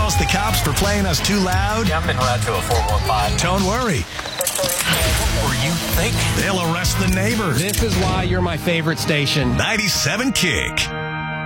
calls the cops for playing us too loud? Yeah, I'm in route to a 415. Don't worry. Or you think? They'll arrest the neighbors. This is why you're my favorite station. 97 Kick.